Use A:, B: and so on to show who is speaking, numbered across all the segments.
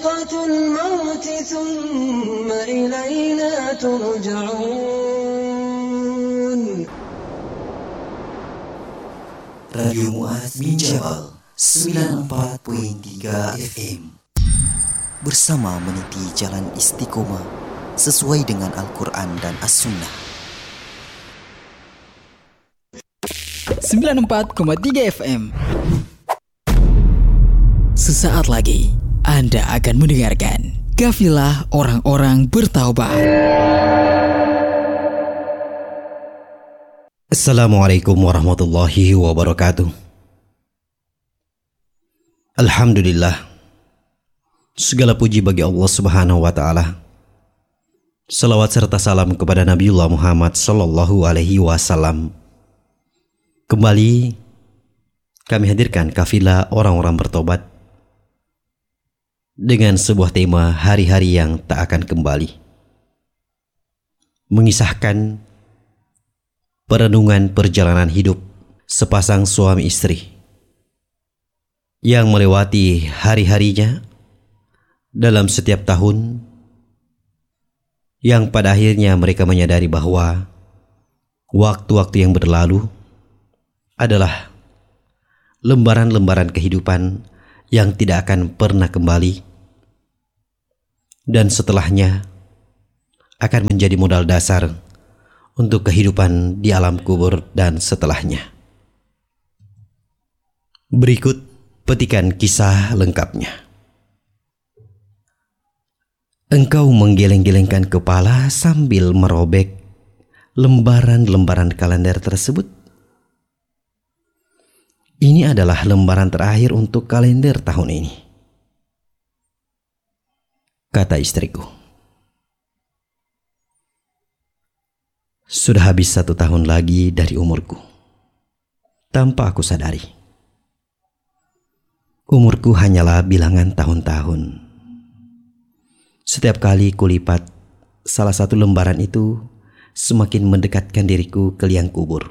A: ساقة الموت ثم إلينا ترجعون.
B: Radio Muaz bin Jabal 94.3 FM bersama meniti jalan istiqomah sesuai dengan Al-Quran dan As-Sunnah.
C: 94,3 FM. Sesaat lagi Anda akan mendengarkan Kafilah Orang-orang Bertaubat.
D: Assalamualaikum warahmatullahi wabarakatuh. Alhamdulillah, segala puji bagi Allah Subhanahu wa ta'ala. Salawat serta salam kepada Nabiullah Muhammad sallallahu alaihi wasallam. Kembali kami hadirkan Kafilah Orang-orang Bertobat dengan sebuah tema hari-hari yang tak akan kembali, mengisahkan perenungan perjalanan hidup sepasang suami istri yang melewati hari-harinya dalam setiap tahun, yang pada akhirnya mereka menyadari bahwa waktu-waktu yang berlalu adalah lembaran-lembaran kehidupan yang tidak akan pernah kembali, dan setelahnya akan menjadi modal dasar untuk kehidupan di alam kubur dan setelahnya. Berikut petikan kisah lengkapnya. Engkau menggeleng-gelengkan kepala sambil merobek lembaran-lembaran kalender tersebut. Ini adalah lembaran terakhir untuk kalender tahun ini, kata istriku. Sudah habis 1 tahun lagi dari umurku. Tanpa aku sadari, umurku hanyalah bilangan tahun-tahun. Setiap kali kulipat salah satu lembaran itu, semakin mendekatkan diriku ke liang kubur.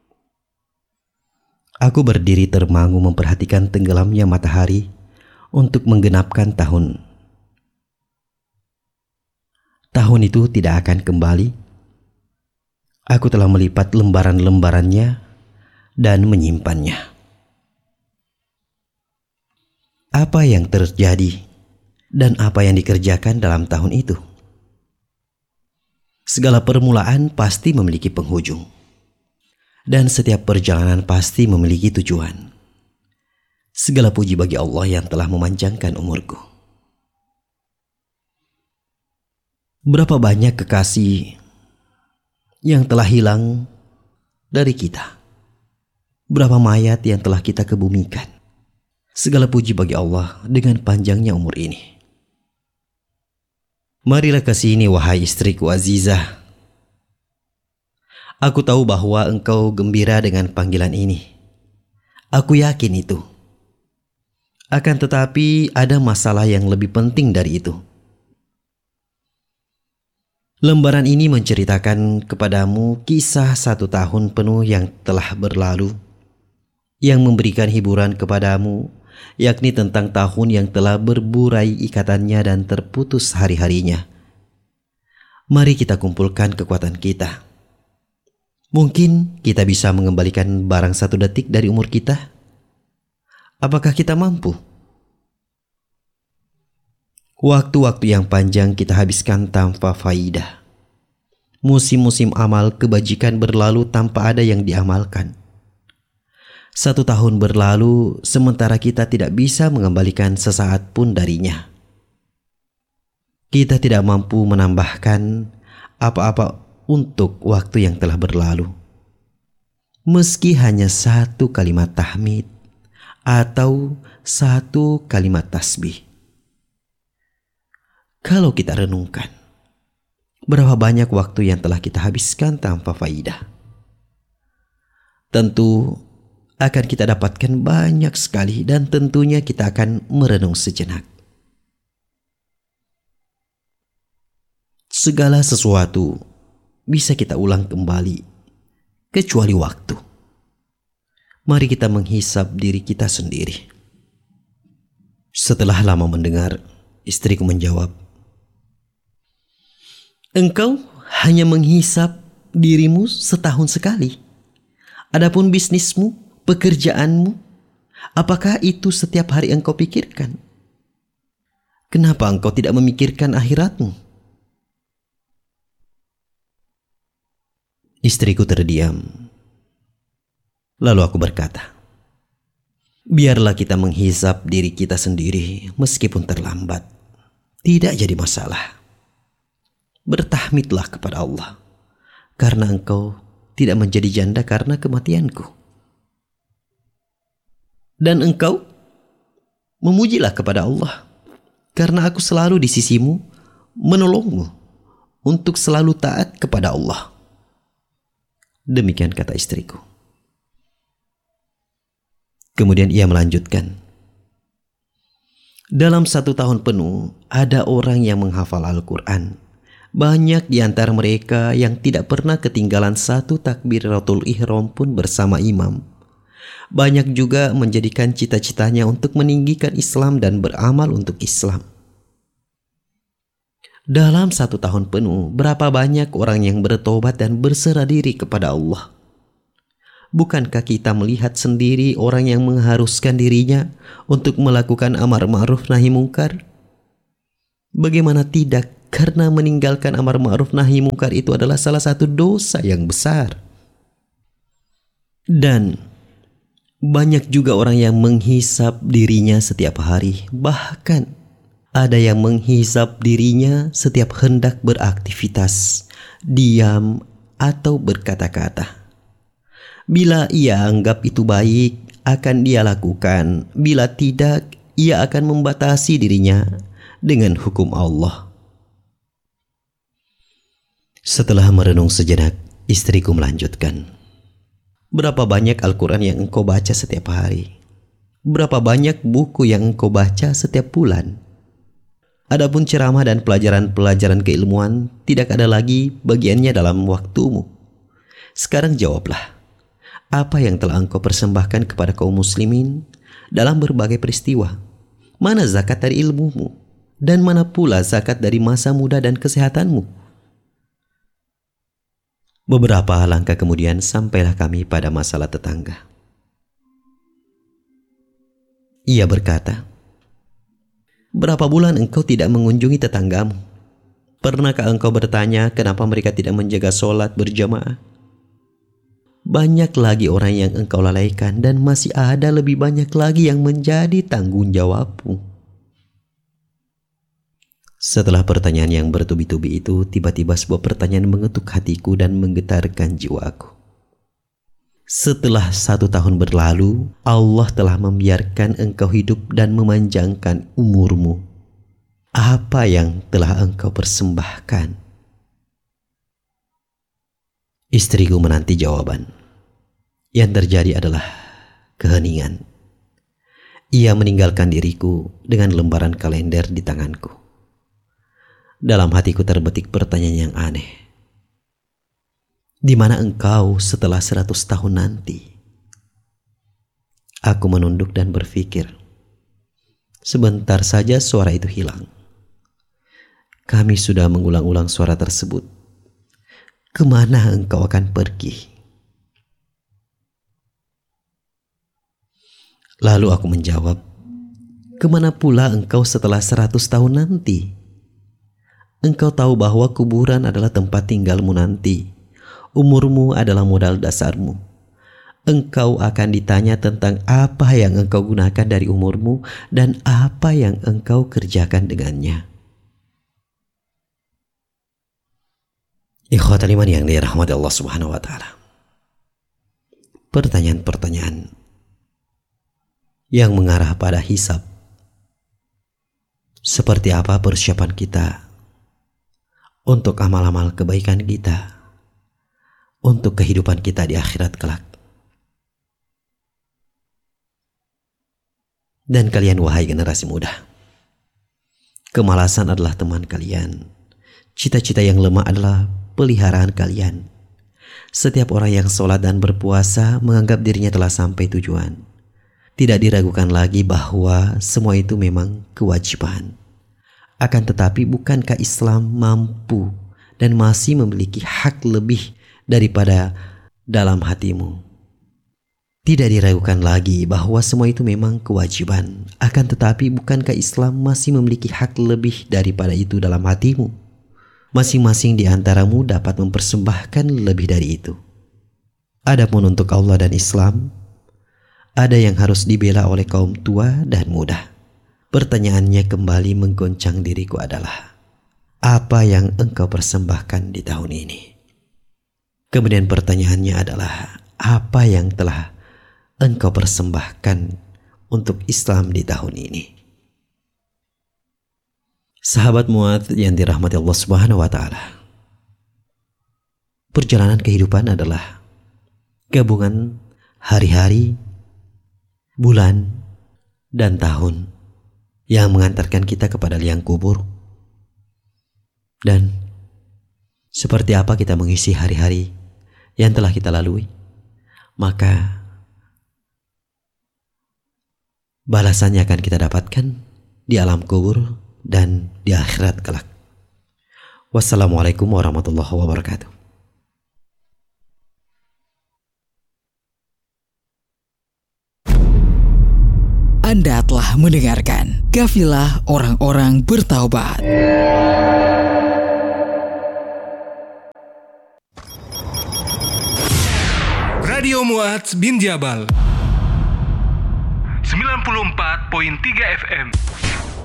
D: Aku berdiri termangu memperhatikan tenggelamnya matahari untuk menggenapkan tahun. Tahun itu tidak akan kembali. Aku telah melipat lembaran-lembarannya dan menyimpannya. Apa yang terjadi dan apa yang dikerjakan dalam tahun itu? Segala permulaan pasti memiliki penghujung, dan setiap perjalanan pasti memiliki tujuan. Segala puji bagi Allah yang telah memanjangkan umurku. Berapa banyak kekasih yang telah hilang dari kita. Berapa mayat yang telah kita kebumikan. Segala puji bagi Allah dengan panjangnya umur ini. Marilah ke sini wahai istriku azizah. Aku tahu bahwa engkau gembira dengan panggilan ini. Aku yakin itu. Akan tetapi ada masalah yang lebih penting dari itu. Lembaran ini menceritakan kepadamu kisah 1 tahun penuh yang telah berlalu, yang memberikan hiburan kepadamu, yakni tentang tahun yang telah berburai ikatannya dan terputus hari-harinya. Mari kita kumpulkan kekuatan kita. Mungkin kita bisa mengembalikan barang 1 detik dari umur kita. Apakah kita mampu? Waktu-waktu yang panjang kita habiskan tanpa faidah. Musim-musim amal kebajikan berlalu tanpa ada yang diamalkan. 1 tahun berlalu sementara kita tidak bisa mengembalikan sesaat pun darinya. Kita tidak mampu menambahkan apa-apa untuk waktu yang telah berlalu. Meski hanya 1 kalimat tahmid atau 1 kalimat tasbih. Kalau kita renungkan, berapa banyak waktu yang telah kita habiskan tanpa faidah? Tentu akan kita dapatkan banyak sekali, dan tentunya kita akan merenung sejenak. Segala sesuatu bisa kita ulang kembali, kecuali waktu. Mari kita menghisap diri kita sendiri. Setelah lama mendengar Istriku menjawab, engkau hanya menghisap dirimu setahun sekali. Adapun bisnismu, pekerjaanmu, apakah itu setiap hari engkau pikirkan? Kenapa engkau tidak memikirkan akhiratmu? Istriku terdiam. Lalu aku berkata, biarlah kita menghisap diri kita sendiri meskipun terlambat. Tidak jadi masalah. Bertahmidlah kepada Allah, karena engkau tidak menjadi janda karena kematianku. Dan engkau memujilah kepada Allah, karena aku selalu di sisimu, menolongmu untuk selalu taat kepada Allah. Demikian kata istriku. Kemudian ia melanjutkan, dalam 1 tahun penuh ada orang yang menghafal Al-Quran. Banyak di antara mereka yang tidak pernah ketinggalan 1 takbiratul ihram pun bersama imam. Banyak juga menjadikan cita-citanya untuk meninggikan Islam dan beramal untuk Islam. Dalam 1 tahun penuh, berapa banyak orang yang bertobat dan berserah diri kepada Allah? Bukankah kita melihat sendiri orang yang mengharuskan dirinya untuk melakukan amar ma'ruf nahi mungkar? Bagaimana tidak, karena meninggalkan amar ma'ruf nahi mungkar itu adalah salah satu dosa yang besar. Dan banyak juga orang yang menghisap dirinya setiap hari. Bahkan ada yang menghisap dirinya setiap hendak beraktivitas, diam atau berkata-kata. Bila ia anggap itu baik, akan dia lakukan. Bila tidak, ia akan membatasi dirinya dengan hukum Allah. Setelah merenung sejenak, istriku melanjutkan, berapa banyak Al-Quran yang engkau baca setiap hari? Berapa banyak buku yang engkau baca setiap bulan? Adapun ceramah dan pelajaran-pelajaran keilmuan tidak ada lagi bagiannya dalam waktumu. Sekarang jawablah, apa yang telah engkau persembahkan kepada kaum muslimin dalam berbagai peristiwa? Mana zakat dari ilmumu? Dan mana pula zakat dari masa muda dan kesehatanmu? Beberapa langkah kemudian sampailah kami pada masalah tetangga. Ia berkata, berapa bulan engkau tidak mengunjungi tetanggamu? Pernahkah engkau bertanya kenapa mereka tidak menjaga sholat berjamaah? Banyak lagi orang yang engkau lalaikan dan masih ada lebih banyak lagi yang menjadi tanggung jawabmu. Setelah pertanyaan yang bertubi-tubi itu, tiba-tiba sebuah pertanyaan mengetuk hatiku dan menggetarkan jiwaku. Setelah 1 tahun berlalu, Allah telah membiarkan engkau hidup dan memanjangkan umurmu. Apa yang telah engkau persembahkan? Istriku menanti jawaban. Yang terjadi adalah keheningan. Ia meninggalkan diriku dengan lembaran kalender di tanganku. Dalam hatiku terbetik pertanyaan yang aneh. Di mana engkau setelah 100 tahun nanti? Aku menunduk dan berpikir. Sebentar saja suara itu hilang. Kami sudah mengulang-ulang suara tersebut. Kemana engkau akan pergi? Lalu aku menjawab, kemana pula engkau setelah 100 tahun nanti? Engkau tahu bahwa kuburan adalah tempat tinggalmu nanti. Umurmu adalah modal dasarmu. Engkau akan ditanya tentang apa yang engkau gunakan dari umurmu dan apa yang engkau kerjakan dengannya. Ikhwatal iman yang dirahmati Allah Subhanahu wa taala. Pertanyaan-pertanyaan yang mengarah pada hisab. Seperti apa persiapan kita untuk amal-amal kebaikan kita, untuk kehidupan kita di akhirat kelak. Dan kalian wahai generasi muda, kemalasan adalah teman kalian. Cita-cita yang lemah adalah peliharaan kalian. Setiap orang yang sholat dan berpuasa menganggap dirinya telah sampai tujuan. Tidak diragukan lagi bahwa semua itu memang kewajiban. Akan tetapi bukankah Islam mampu dan masih memiliki hak lebih daripada dalam hatimu? Tidak diragukan lagi bahwa semua itu memang kewajiban. Akan tetapi bukankah Islam masih memiliki hak lebih daripada itu dalam hatimu? Masing-masing di antaramu dapat mempersembahkan lebih dari itu. Adapun untuk Allah dan Islam, ada yang harus dibela oleh kaum tua dan muda. Pertanyaannya kembali menggoncang diriku adalah, apa yang engkau persembahkan di tahun ini? Kemudian pertanyaannya adalah, apa yang telah engkau persembahkan untuk Islam di tahun ini? Sahabat Muadz yang dirahmati Allah Subhanahu wa taala. Perjalanan kehidupan adalah gabungan hari-hari, bulan, dan tahun yang mengantarkan kita kepada liang kubur. Dan seperti apa kita mengisi hari-hari yang telah kita lalui, maka balasannya akan kita dapatkan di alam kubur dan di akhirat kelak. Wassalamualaikum warahmatullahi wabarakatuh.
C: Anda telah mendengarkan Kafilah Orang-orang Bertaubat.
E: Radio Muadz bin Jabal 94.3 FM.